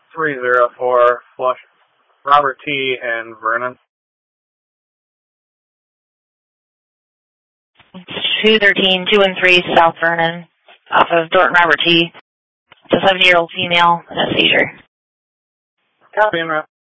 304 Flush Robert T. and Vernon. 213, 213 South Vernon, off of Dorton Robert T. It's a 70-year-old female in a seizure. Copy, en route.